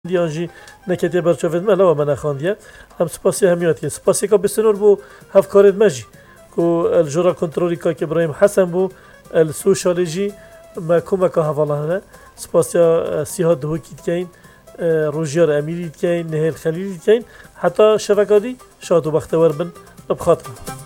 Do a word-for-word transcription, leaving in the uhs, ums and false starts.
دیانجی نکته برچوفت ملا و من خواندیه هم سپاسی همیاتی سپاسی که بسنور بو هف کارت مجی کو الجرا کنترلی که ابراهیم حسن بو السوشالجی ما کمک هفالانه سپاسی سیاه دهو کیت کین روجیار امیری کین نهل خلیلی کین حتی شبکادی شاد و بختور بن بخاطر